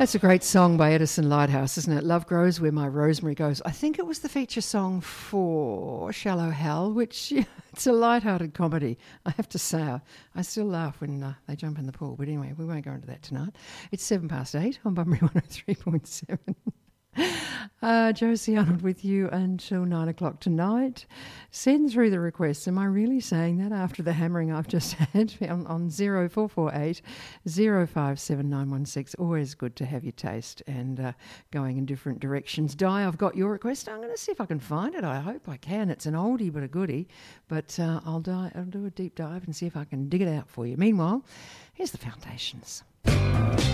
That's a great song by Edison Lighthouse, isn't it? Love Grows Where My Rosemary Goes. I think it was the feature song for Shallow Hal, which it's a light-hearted comedy. I have to say, I still laugh when they jump in the pool. But anyway, we won't go into that tonight. It's 8:07 on Bunbury 103.7. Josie Arnold with you until 9 o'clock tonight. Send through the requests. Am I really saying that after the hammering I've just had on 0448 057 916? Always good to have your taste and going in different directions. Di, I've got your request. I'm going to see if I can find it. I hope I can. It's an oldie but a goodie. But I'll do a deep dive and see if I can dig it out for you. Meanwhile, here's the Foundations.